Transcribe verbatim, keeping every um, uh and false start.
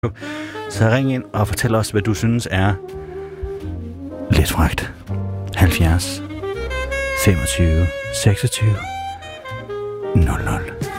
Så ring ind og fortæl os, hvad du synes er lidt frækt. halvfjerds femogtyve seksogtyve nul nul